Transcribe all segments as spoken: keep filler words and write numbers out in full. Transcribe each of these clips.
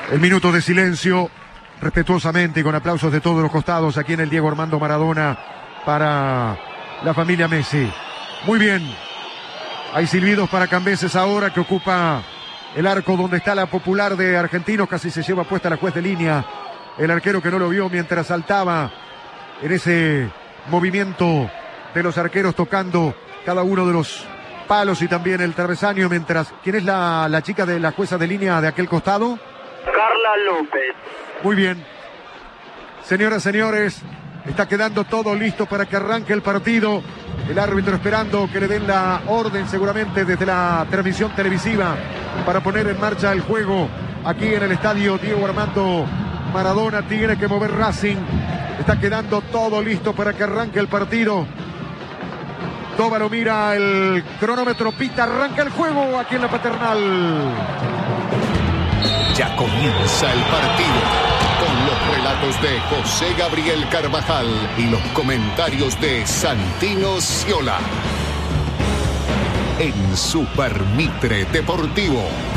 El minuto de silencio, respetuosamente y con aplausos de todos los costados, aquí en el Diego Armando Maradona, para la familia Messi. Muy bien. Hay silbidos para Cambeses ahora, que ocupa el arco donde está la popular de Argentinos. Casi se lleva puesta la juez de línea. El arquero que no lo vio mientras saltaba en ese movimiento de los arqueros tocando cada uno de los palos y también el travesaño. Mientras, ¿quién es la, la chica de la jueza de línea de aquel costado? Carla López. Muy bien. Señoras, señores, está quedando todo listo para que arranque el partido. El árbitro esperando que le den la orden seguramente desde la transmisión televisiva para poner en marcha el juego aquí en el estadio Diego Armando Maradona. Tiene que mover Racing. Está quedando todo listo para que arranque el partido. Tóbalo mira el cronómetro, pita, arranca el juego aquí en la Paternal. Ya comienza el partido con los relatos de José Gabriel Carvajal y los comentarios de Santino Sciola en Super Mitre Deportivo.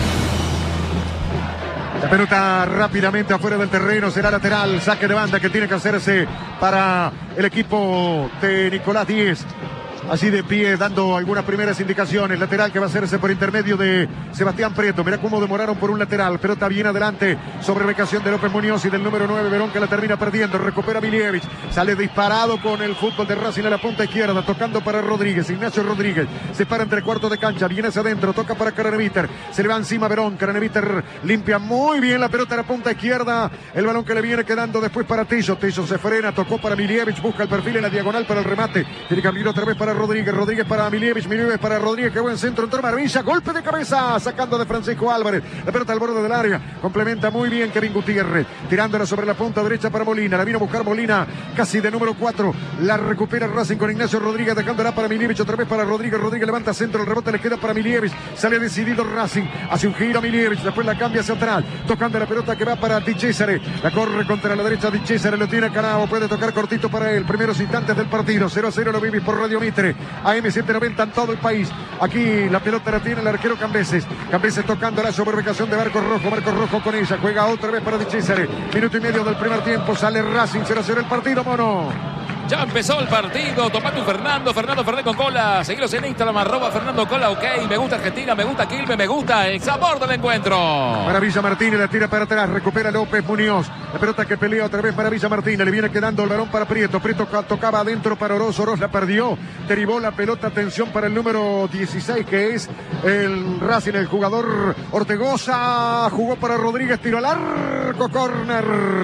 La pelota rápidamente afuera del terreno, será lateral, saque de banda que tiene que hacerse para el equipo de Nicolás Díez. Así de pie, dando algunas primeras indicaciones. Lateral que va a hacerse por intermedio de Sebastián Prieto. Mirá cómo demoraron por un lateral. Pelota bien adelante sobre ubicación de López Muñoz y del número nueve, Verón, que la termina perdiendo. Recupera Milievich. Sale disparado con el fútbol de Racing a la punta izquierda. Tocando para Rodríguez. Ignacio Rodríguez. Se para entre cuartos de cancha. Viene hacia adentro. Toca para Craneviter. Se le va encima Verón. Craneviter limpia muy bien la pelota a la punta izquierda. El balón que le viene quedando después para Tillo. Tillo se frena. Tocó para Milievich. Busca el perfil en la diagonal para el remate. Tiene que abrir otra vez para Rodríguez, Rodríguez para Milievich, Milievich para Rodríguez, qué buen centro, entró maravilla, golpe de cabeza, sacando de Francisco Álvarez, la pelota al borde del área, complementa muy bien Kevin Gutiérrez, tirándola sobre la punta derecha para Molina, la vino a buscar Molina, casi de número cuatro, la recupera Racing con Ignacio Rodríguez, dejándola para Milievich, otra vez para Rodríguez, Rodríguez levanta centro, el rebote le queda para Milievich, sale decidido Racing, hace un giro Milievich, después la cambia hacia atrás, tocando la pelota que va para Di Cesare, la corre contra la derecha Di Cesare, lo tiene Canavo, puede tocar cortito para él, primeros instantes del partido, cero a cero lo vivís por Radio Mitre, A M setecientos noventa en todo el país. Aquí la pelota la tiene el arquero Cambeses. Cambeses tocándola sobre ubicación de Marcos Rojo. Marcos Rojo con ella. Juega otra vez para Di Cesare. Minuto y medio del primer tiempo. Sale Racing. cero a cero el partido, mono. Ya empezó el partido, tomando Fernando, Fernando Fernández con cola, seguiros en Instagram, arroba Fernando Cola, ok, me gusta Argentina, me gusta Quilmes, me gusta el sabor del encuentro. Maravilla Martínez la tira para atrás, recupera López Muñoz, la pelota que pelea otra vez Maravilla Martínez, le viene quedando el balón para Prieto, Prieto tocaba adentro para Oroz, Oroz la perdió, derivó la pelota, atención para el número dieciséis que es el Racing, el jugador Ortegoza, jugó para Rodríguez, tiro al arco, córner,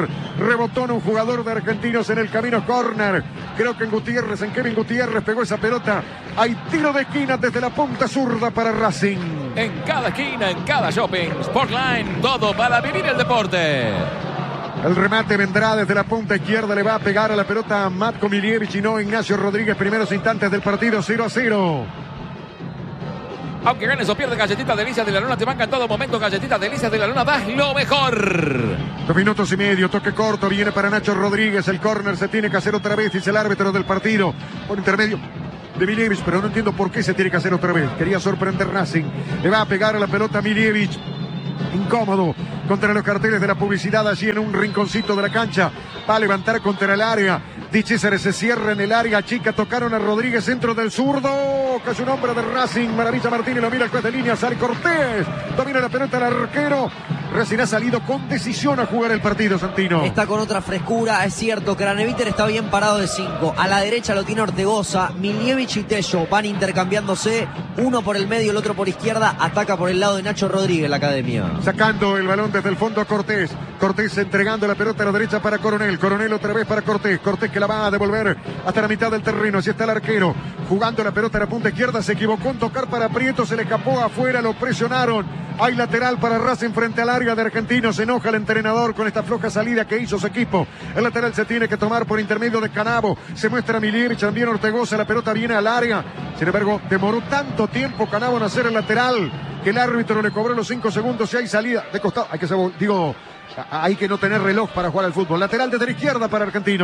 rebotó en un jugador de Argentinos en el camino, córner. Creo que en Gutiérrez, en Kevin Gutiérrez pegó esa pelota. Hay tiro de esquina desde la punta zurda para Racing. En cada esquina, en cada shopping, Sportline, todo para vivir el deporte. El remate vendrá desde la punta izquierda, le va a pegar a la pelota Matko Milievich y no Ignacio Rodríguez. Primeros instantes del partido, cero a cero. Aunque ganes o pierdes, Galletitas Delicias de la Luna te banca en todo momento. Galletitas Delicias de la Luna, das lo mejor. Dos minutos y medio, toque corto, viene para Nacho Rodríguez. El córner se tiene que hacer otra vez, dice el árbitro del partido. Por intermedio de Milievich, pero no entiendo por qué se tiene que hacer otra vez. Quería sorprender Racing. Le va a pegar a la pelota Milievich. Incómodo contra los carteles de la publicidad allí en un rinconcito de la cancha. Va a levantar contra el área. Di Cesare se cierra en el área chica. Tocaron a Rodríguez, centro del zurdo. Casi un hombre de Racing. Maravilla Martínez lo mira el juez de línea. Sale Cortés. Domina la pelota el arquero. Racing ha salido con decisión a jugar el partido, Santino. Está con otra frescura, es cierto. Craneviter está bien parado de cinco. A la derecha lo tiene Ortegoza. Milievich y Tello van intercambiándose. Uno por el medio, el otro por izquierda. Ataca por el lado de Nacho Rodríguez la academia. Sacando el balón desde el fondo a Cortés. Cortés entregando la pelota a la derecha para Coronel. Coronel otra vez para Cortés. Cortés que la va a devolver hasta la mitad del terreno. Así está el arquero. Jugando la pelota a la punta izquierda. Se equivocó en tocar para Prieto. Se le escapó afuera. Lo presionaron. Hay lateral para Racing frente al área de Argentinos. Se enoja el entrenador con esta floja salida que hizo su equipo. El lateral se tiene que tomar por intermedio de Canavo. Se muestra Milievich, también Ortegoza. La pelota viene al área. Sin embargo, demoró tanto tiempo Canavo en hacer el lateral que el árbitro le cobró los cinco segundos y hay salida de costado. Hay que, digo, hay que no tener reloj para jugar al fútbol. Lateral desde la izquierda para Argentino.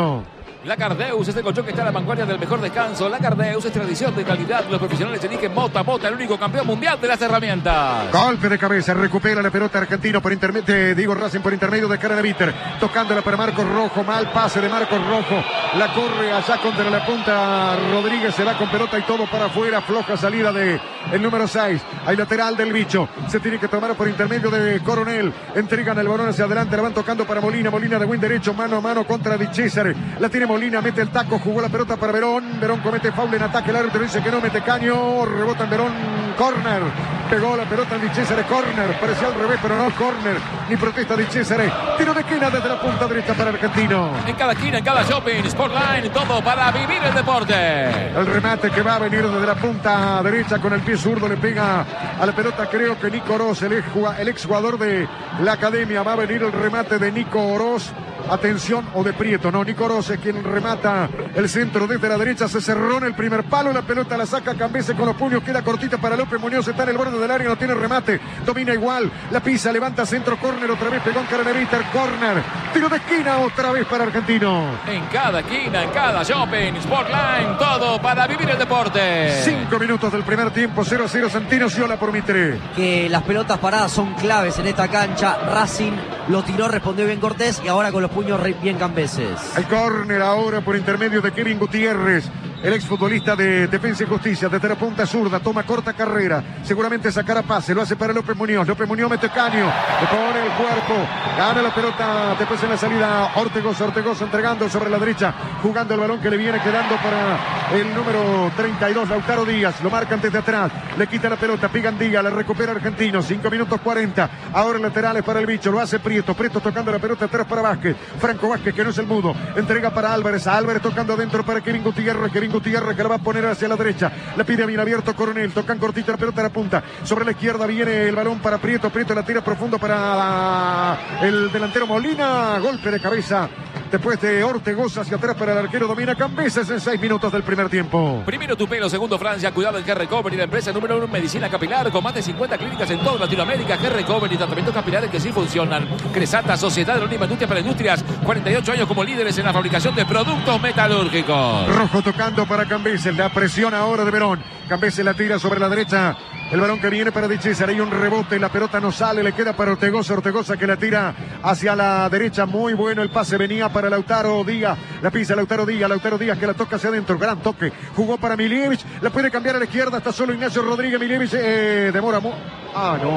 Lacardeus es el colchón que está a la vanguardia del mejor descanso. Lacardeus es tradición de calidad. Los profesionales eligen Mota. Mota, el único campeón mundial de las herramientas. Golpe de cabeza, recupera la pelota argentino por intermedio, digo Racing por intermedio de Craneviter, tocándola para Marcos Rojo, mal pase de Marcos Rojo, la corre allá contra la punta Rodríguez, se va con pelota y todo para afuera, floja salida de el número seis, hay lateral del bicho, se tiene que tomar por intermedio de Coronel, entregan el balón hacia adelante, la van tocando para Molina, Molina de buen derecho, mano a mano contra Di César, la tiene Molina, mete el taco, jugó la pelota para Verón, Verón comete foul en ataque, el árbitro dice que no, mete caño, rebota en Verón, córner, pegó la pelota en Di César, córner, parecía al revés, pero no córner, ni protesta Di César, tiro de esquina desde la punta derecha para Argentino. En cada esquina, en cada shopping, Sportline, todo para vivir el deporte. El remate que va a venir desde la punta derecha con el pie zurdo, le pega a la pelota, creo que Nico Oroz, el, ex, el exjugador de la academia, va a venir el remate de Nico Oroz. Atención, o de Prieto, no, Nico Oroz es quien remata el centro desde la derecha, se cerró en el primer palo, la pelota la saca Cambese con los puños, queda cortita para López Muñoz, está en el borde del área, no tiene remate, domina igual, la pisa, levanta centro, córner, otra vez pegó en Craneviter, córner, tiro de esquina otra vez para Argentino. En cada esquina, en cada shopping, Sportline, todo para vivir el deporte. Cinco minutos del primer tiempo, cero a cero, Santino Ciola por Mitre. Que las pelotas paradas son claves en esta cancha, Racing lo tiró, respondió bien Cortés y ahora con los puños bien Cambeses. El córner ahora por intermedio de Kevin Gutiérrez, el exfutbolista de Defensa y Justicia, desde la punta zurda, toma corta carrera, seguramente sacará pase, lo hace para López Muñoz, López Muñoz mete caño, le pone el cuerpo, gana la pelota, después en la salida Ortegoza, Ortegoza entregando sobre la derecha, jugando el balón que le viene quedando para el número treinta y dos, Lautaro Díaz, lo marcan desde atrás, le quita la pelota, Pigandía, la recupera Argentino, cinco minutos cuarenta, ahora laterales para el bicho, lo hace Prieto, Prieto tocando la pelota atrás para Vázquez, Franco Vázquez que no es el mudo, entrega para Álvarez, a Álvarez tocando adentro para Kevin Gutiérrez, Kevin Gutiérrez que la va a poner hacia la derecha, la pide bien abierto Coronel, tocan cortita la pelota a la punta, sobre la izquierda viene el balón para Prieto, Prieto la tira profundo para el delantero Molina, golpe de cabeza después de Ortegoza hacia atrás para el arquero, domina Cambeses en seis minutos del primer tiempo. Primero tu pelo, segundo Francia, cuidado en G-Recovery, la empresa número uno en medicina capilar, con más de cincuenta clínicas en toda Latinoamérica. G-Recovery, tratamientos capilares que sí funcionan. Cresata, Sociedad de la Unima Industria para Industrias, cuarenta y ocho años como líderes en la fabricación de productos metalúrgicos. Rojo tocando para Cambeses, la presión ahora de Verón, Cambeses la tira sobre la derecha, el balón que viene para Di César, hay un rebote, la pelota no sale, le queda para Ortegoza, Ortegoza que la tira hacia la derecha, muy bueno el pase, venía para Lautaro Díaz, la pisa Lautaro Díaz, Lautaro Díaz que la toca hacia adentro, gran toque, jugó para Milievich, la puede cambiar a la izquierda, está solo Ignacio Rodríguez, Milievich eh, demora, mu ah no,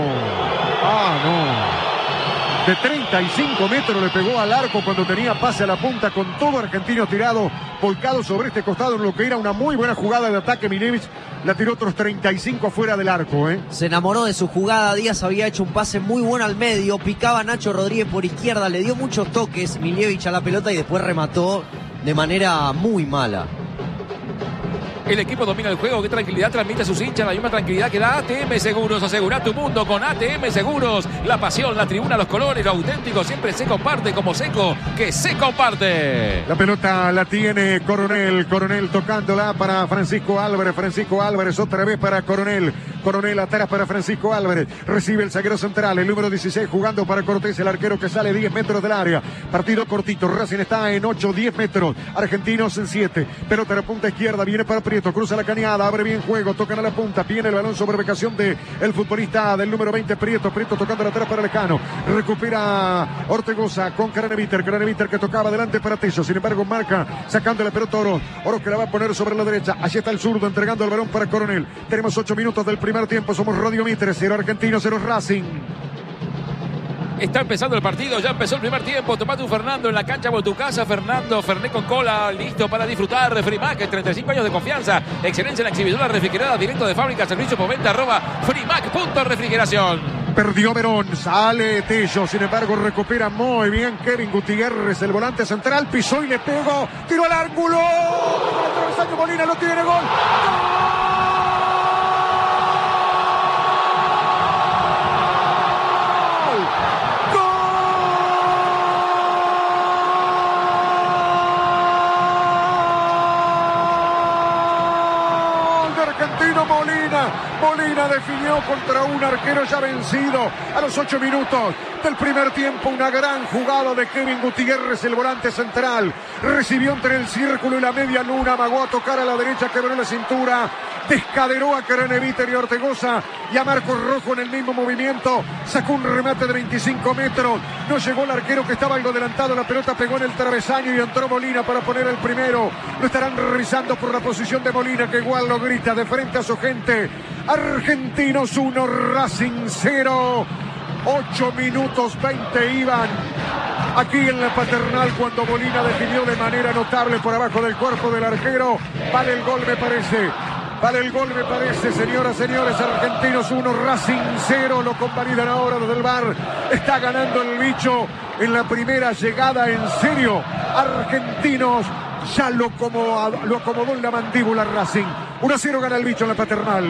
ah no. De treinta y cinco metros le pegó al arco cuando tenía pase a la punta, con todo Argentino tirado, volcado sobre este costado en lo que era una muy buena jugada de ataque. Milievich la tiró otros treinta y cinco fuera del arco. ¿eh? Se enamoró de su jugada, Díaz había hecho un pase muy bueno al medio, picaba Nacho Rodríguez por izquierda, le dio muchos toques Milievich a la pelota y después remató de manera muy mala. El equipo domina el juego, qué tranquilidad transmite a sus hinchas, la misma tranquilidad que da A T M Seguros. Asegura tu mundo con A T M Seguros. La pasión, la tribuna, los colores, lo auténtico siempre se comparte como Seco, que se comparte. La pelota la tiene Coronel, Coronel tocándola para Francisco Álvarez, Francisco Álvarez otra vez para Coronel, Coronel atrás para Francisco Álvarez, recibe el zaguero central, el número dieciséis jugando para Cortés, el arquero que sale diez metros del área, partido cortito, Racing está en ocho, diez metros, Argentinos en siete, pelota a la punta izquierda, viene para Prieto, cruza la cañada, abre bien juego, tocan a la punta, viene el balón sobre ubicación de el futbolista del número veinte, Prieto, Prieto tocando la atrás para Lecano, recupera Ortegoza con Craneviter, Craneviter que tocaba adelante para Tello, sin embargo marca, sacando la pelota Oro, Oro que la va a poner sobre la derecha, allí está el zurdo entregando el balón para Coronel, tenemos ocho minutos del primer tiempo, somos Radio Mitre, cero Argentino, cero Racing. Está empezando el partido, ya empezó el primer tiempo. Tomate un Fernando en la cancha por tu casa. Fernando, Fernet con cola, listo para disfrutar. Frimac, treinta y cinco años de confianza. Excelencia en la exhibidora refrigerada, directo de fábrica, servicio por venta, arroba Frimac punto refrigeración. Perdió Verón, sale Tello, sin embargo recupera muy bien Kevin Gutiérrez, el volante central, pisó y le pegó, tiró al ángulo. El travesaño Molina lo tiene, gol. ¡Gol! Molina, Molina definió contra un arquero ya vencido a los ocho minutos del primer tiempo. Una gran jugada de Kevin Gutiérrez, el volante central. Recibió entre el círculo y la media luna, amagó a tocar a la derecha, quebró la cintura, descaderó a Craneviter y Ortegoza y a Marcos Rojo en el mismo movimiento. Sacó un remate de veinticinco metros. No llegó el arquero, que estaba algo adelantado. La pelota pegó en el travesaño y entró Molina para poner el primero. Lo estarán revisando por la posición de Molina, que igual lo grita de frente a su gente. Argentinos uno, Racing cero. ocho minutos veinte iban aquí en la Paternal cuando Molina definió de manera notable por abajo del cuerpo del arquero. Vale el gol, me parece. Vale el gol, me parece, señoras, señores. Argentinos uno, Racing cero. Lo convalidan ahora desde el V A R. Está ganando el bicho en la primera llegada, en serio. Argentinos ya lo, como, lo acomodó en la mandíbula Racing. uno a cero gana el bicho en la Paternal.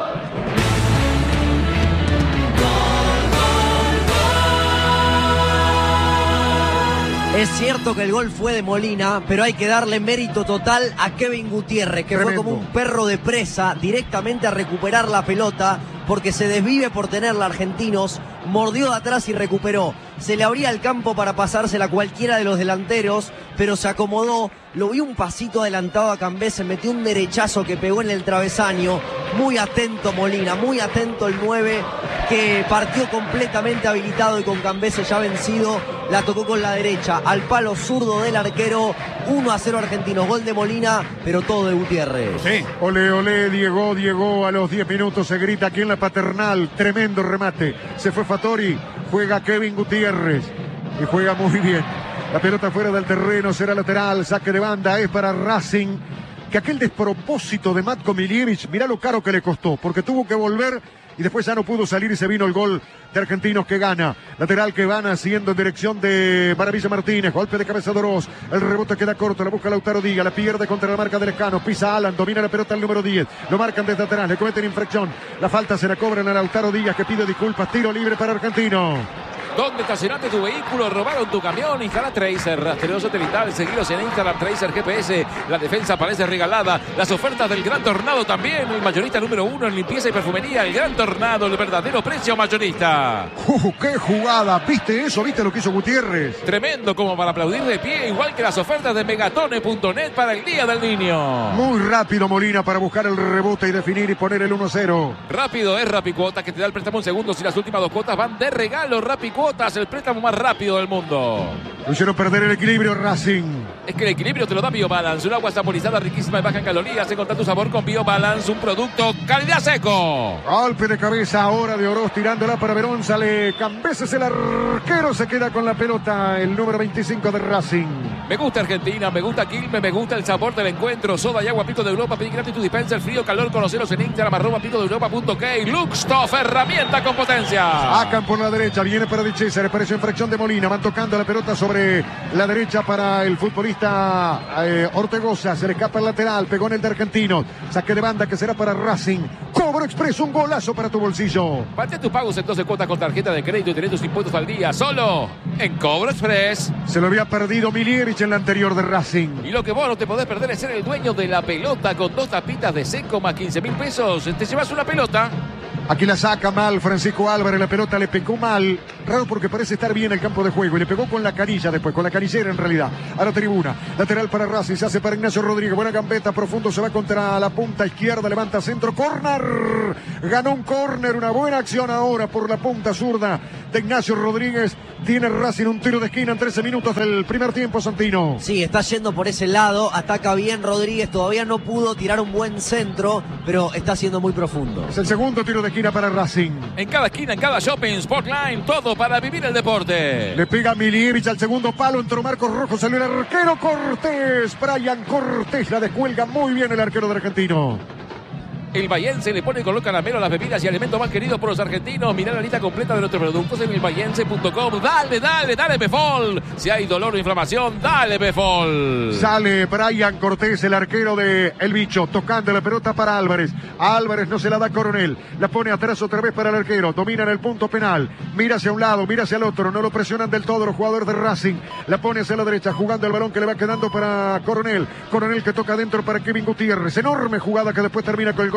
Es cierto que el gol fue de Molina, pero hay que darle mérito total a Kevin Gutiérrez, que Tremendo. Fue como un perro de presa directamente a recuperar la pelota, porque se desvive por tenerla Argentinos, mordió de atrás y recuperó. Se le abría el campo para pasársela a cualquiera de los delanteros, pero se acomodó, lo vio un pasito adelantado a Cambese, metió un derechazo que pegó en el travesaño. Muy atento Molina, muy atento el nueve, que partió completamente habilitado y con Cambese ya vencido, la tocó con la derecha, al palo zurdo del arquero. Uno a cero Argentinos, gol de Molina, pero todo de Gutiérrez. Sí. Ole, ole, Diego, Diego, a los diez minutos se grita aquí en la Paternal. Tremendo remate, se fue Fattori, juega Kevin Gutiérrez y juega muy bien. La pelota fuera del terreno, será lateral, saque de banda, es para Racing. Que aquel despropósito de Matko Milievich, mirá lo caro que le costó, porque tuvo que volver y después ya no pudo salir y se vino el gol de Argentinos, que gana. Lateral que van haciendo en dirección de Maravilla Martínez, golpe de cabeza de Oroz, el rebote queda corto, la busca Lautaro Díaz, la pierde contra la marca de Lescano, pisa Alan, domina la pelota el número diez, lo marcan desde atrás, le cometen infracción, la falta se la cobran a Lautaro Díaz, que pide disculpas, tiro libre para Argentino. ¿Dónde estacionaste tu vehículo? ¿Robaron tu camión? Instala Tracer, rastreo satelital, seguidos en Instagram, Tracer G P S. La defensa parece regalada. Las ofertas del Gran Tornado también. El mayorista número uno en limpieza y perfumería. El Gran Tornado, el verdadero precio mayorista. Uh, ¡Qué jugada! ¿Viste eso? ¿Viste lo que hizo Gutiérrez? Tremendo, como para aplaudir de pie, igual que las ofertas de megatone punto net para el Día del Niño. Muy rápido Molina para buscar el rebote y definir y poner el uno a cero. Rápido es Rapicuotas, que te da el préstamo en segundos y las últimas dos cuotas van de regalo. Rapicuotas, el préstamo más rápido del mundo. Lo hicieron perder el equilibrio Racing. Es que el equilibrio te lo da BioBalance, un agua saborizada riquísima y baja en calorías. Encontrá tu sabor con BioBalance, un producto calidad seco. Golpe de cabeza ahora de Oroz, tirándola para Verón, sale Cambeses, el arquero se queda con la pelota, el número veinticinco de Racing. Me gusta Argentina, me gusta Quilmes, me gusta el sabor del encuentro. Soda y agua Pico de Europa, pedí gratis tu dispenser, frío, calor, conoceros en Instagram, arroba pico de europa punto k. Luxtoff, herramienta con potencia. Acan por la derecha, viene para Di César, apareció infracción de Molina, van tocando la pelota sobre la derecha para el futbolista eh, Ortegoza, se le escapa el lateral, pegó en el de Argentinos, saque de banda que será para Racing. Cobro Express, un golazo para tu bolsillo. Patea tus pagos en doce cuotas con tarjeta de crédito y tenés tus impuestos al día, solo en Cobro Express. Se lo había perdido Milievich en la anterior de Racing. Y lo que vos no te podés perder es ser el dueño de la pelota con dos tapitas de seco más quince mil pesos. Te llevas una pelota. Aquí la saca mal Francisco Álvarez, la pelota le pegó mal, raro porque parece estar bien el campo de juego y le pegó con la canilla después, con la canillera en realidad, a la tribuna. Lateral para Racing, se hace para Ignacio Rodríguez, buena gambeta, profundo, se va contra la punta izquierda, levanta centro, córner, ganó un córner, una buena acción ahora por la punta zurda de Ignacio Rodríguez. Tiene Racing un tiro de esquina en trece minutos del primer tiempo, Santino. Sí, está yendo por ese lado, ataca bien Rodríguez, todavía no pudo tirar un buen centro, pero está siendo muy profundo. Es el segundo tiro de esquina para Racing. En cada esquina, en cada shopping, Sportline, todo para vivir el deporte. Le pega Milievich al segundo palo, entró Marcos Rojo, salió el arquero Cortés, Brian Cortés, la descuelga muy bien el arquero de Argentino. El bahiense le pone color caramelo a las bebidas y alimentos más queridos por los argentinos. Mirá la lista completa de nuestros productos en el bahiense punto com. Dale, dale, dale Befol. Si hay dolor o inflamación, dale Befol. Sale Brian Cortés, el arquero de El Bicho, tocando la pelota para Álvarez. Álvarez no se la da Coronel. La pone atrás otra vez para el arquero. Domina en el punto penal. Mira hacia un lado, mira hacia el otro. No lo presionan del todo los jugadores de Racing. La pone hacia la derecha, jugando el balón que le va quedando para Coronel. Coronel que toca adentro para Kevin Gutiérrez. Enorme jugada que después termina con el gol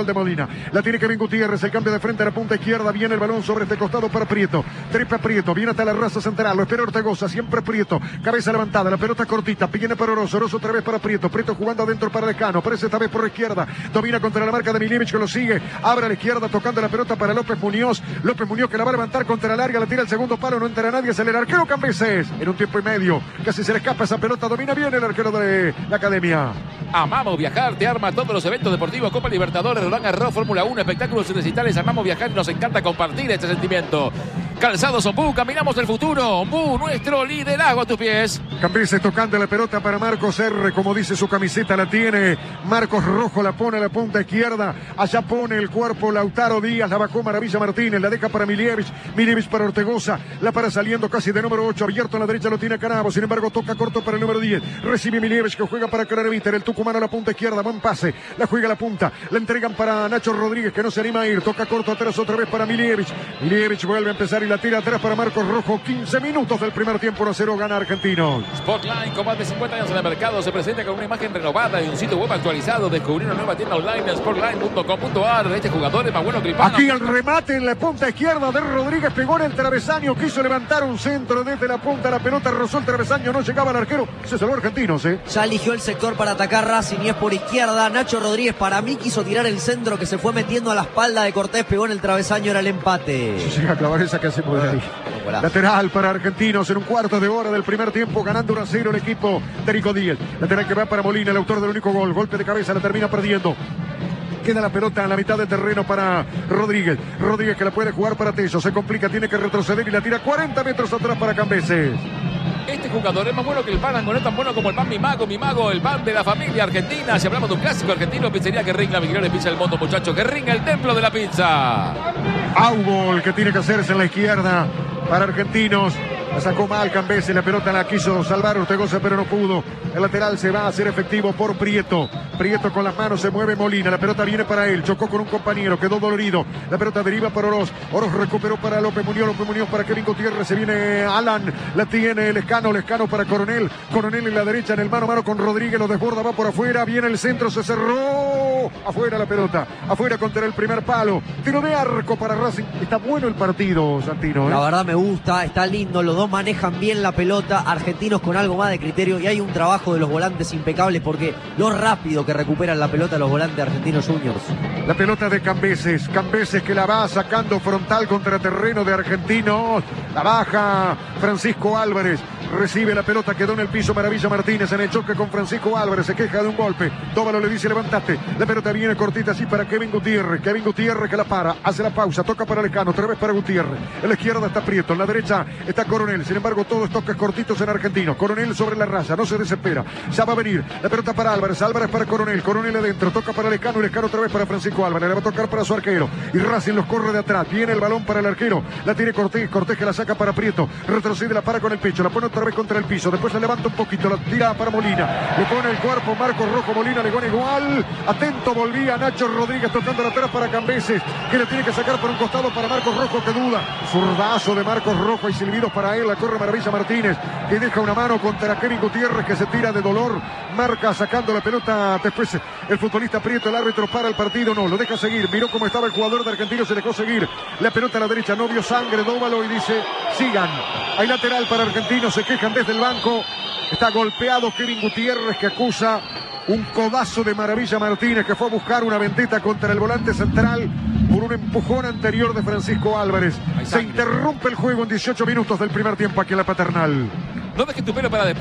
gol de Molina. La tiene Kevin Gutiérrez, el cambio de frente a la punta izquierda. Viene el balón sobre este costado para Prieto. Trepa Prieto, viene hasta la raza central. Lo espera Ortegoza, siempre Prieto. Cabeza levantada, la pelota cortita. Viene para Orozo, Orozo otra vez para Prieto. Prieto jugando adentro para Lescano. Aparece esta vez por la izquierda. Domina contra la marca de Miljevic que lo sigue. Abre a la izquierda tocando la pelota para López Muñoz. López Muñoz que la va a levantar contra la larga. La tira el segundo palo, no entra nadie. Sale el arquero Cambeses. En un tiempo y medio. Casi se le escapa esa pelota. Domina bien el arquero de la academia. Amamos viajar, te arma todos los eventos deportivos, Copa Libertadores, Roland Garros, Fórmula uno, espectáculos y recitales. Amamos viajar y nos encanta compartir este sentimiento. Calzados Ombú, caminamos el futuro. Ombú, nuestro liderazgo a tus pies. Cambeses tocando la pelota para Marcos R, como dice su camiseta, la tiene Marcos Rojo, la pone a la punta izquierda. Allá pone el cuerpo Lautaro Díaz, la bajó Maravilla Martínez, la deja para Miljevic, Miljevic para Ortegoza, la para saliendo casi de número ocho, abierto a la derecha lo tiene Canavo, sin embargo toca corto para el número diez. Recibe Miljevic que juega para Craneviter, el tucumano a la punta izquierda, buen pase, la juega a la punta, la entregan para Nacho Rodríguez que no se anima a ir, toca corto atrás otra vez para Miljevic. Miljevic vuelve a empezar y la tira atrás para Marcos Rojo. quince minutos del primer tiempo, uno a cero gana Argentino. Spotline, con más de cincuenta años en el mercado, se presenta con una imagen renovada y un sitio web actualizado. Descubrir una nueva tienda online en sportline punto com punto a r. Este jugador es más bueno que el Aquí el remate en la punta izquierda de Rodríguez, pegó en el travesaño, quiso levantar un centro desde la punta, la pelota rozó el travesaño, no llegaba al arquero, se salvó Argentinos, ¿eh? Ya eligió el sector para atacar Racing y es por izquierda. Nacho Rodríguez para mí quiso tirar el centro que se fue metiendo a la espalda de Cortés, pegó en el travesaño, era el empate. Si llega a clavar esa que hacemos de ahí. Lateral para Argentinos en un cuarto de hora del primer tiempo, ganando uno a cero el equipo de Nico Díaz. Lateral que va para Molina, el autor del único gol. Golpe de cabeza, la termina perdiendo. Queda la pelota en la mitad del terreno para Rodríguez. Rodríguez que la puede jugar para Tello. Se complica, tiene que retroceder y la tira cuarenta metros atrás para Cambeses. Este jugador es más bueno que el pan, no es tan bueno como el pan Mi Mago, Mi Mago, el pan de la familia argentina. Si hablamos de un clásico argentino, pizzería Guerrín, la mejor pizza del mundo, muchachos. Guerrín, el templo de la pizza. Aubo, el que tiene que hacerse en la izquierda para Argentinos. La sacó mal Cambeses, la pelota la quiso salvar Ortegoza, pero no pudo. El lateral se va a hacer efectivo por Prieto. Prieto con las manos, se mueve Molina. La pelota viene para él, chocó con un compañero, quedó dolorido. La pelota deriva para Oroz. Oroz recuperó para López Muñoz, López Muñoz para Kevin Gutiérrez. Se viene Alan, la tiene Lescano, Lescano para Coronel. Coronel en la derecha, en el mano a mano con Rodríguez, lo desborda, va por afuera. Viene el centro, se cerró. Afuera la pelota, afuera contra el primer palo. Tiro de arco para Racing. Está bueno el partido, Santino, ¿eh? La verdad me gusta, está lindo, los dos manejan bien la pelota, Argentinos con algo más de criterio y hay un trabajo de los volantes impecables porque lo rápido que recuperan la pelota los volantes Argentinos Juniors. La pelota de Cambeses, Cambeses que la va sacando frontal contra terreno de Argentinos, la baja Francisco Álvarez, recibe la pelota, quedó en el piso Maravilla Martínez en el choque con Francisco Álvarez, se queja de un golpe, Dóvalo le dice levantate, la pelota viene cortita así para Kevin Gutiérrez, Kevin Gutiérrez que la para, hace la pausa, toca para Lescano, otra vez para Gutiérrez, en la izquierda está Prieto, en la derecha está Coronel, sin embargo todos toques cortitos en Argentino, Coronel sobre la raya, no se desespera, ya va a venir, la pelota para Álvarez, Álvarez para Coronel, Coronel adentro, toca para Lescano, y Lescano otra vez para Francisco Álvarez, le va a tocar para su arquero, y Racing los corre de atrás, viene el balón para el arquero, la tiene Cortés, Cortés que la saca para Prieto, retrocede, la para con el pecho, la pone otra vez contra el piso, después la levanta un poquito, la tira para Molina, le pone el cuerpo Marcos Rojo, Molina le gana igual, atento volvía Nacho Rodríguez tocando la atrás para Cambeses, que le tiene que sacar por un costado para Marcos Rojo que duda, zurdazo de Marcos Rojo y silbidos para él, la corre Maravilla Martínez, que deja una mano contra Kevin Gutiérrez que se tira de dolor, marca sacando la pelota, después el futbolista Prieto, el árbitro para el partido, no, lo deja seguir, miró cómo estaba el jugador de Argentino, se dejó seguir, la pelota a la derecha, no vio sangre, Dóvalo y dice, sigan, hay lateral para Argentino, se quejan desde el banco, está golpeado Kevin Gutiérrez que acusa un codazo de Maravilla Martínez que fue a buscar una vendetta contra el volante central por un empujón anterior de Francisco Álvarez. Se interrumpe el juego en dieciocho minutos del primer tiempo aquí en la Paternal. No dejes tu pelo para después.